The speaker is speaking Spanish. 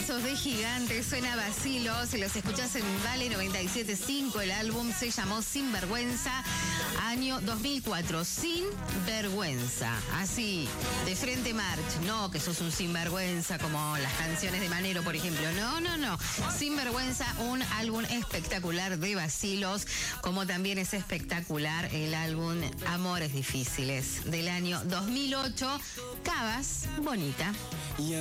Besos de Gigante, suena Vacilo, se los escuchás en Vale 97.5, el álbum se llamó Sin Vergüenza, año 2004, Sin Vergüenza, así, de frente march, no que sos un sinvergüenza como las canciones de Manero, por ejemplo, no, Sin Vergüenza, un álbum espectacular de Vacilos, como también es espectacular el álbum Amores Difíciles, del año 2008, Cabas, bonita.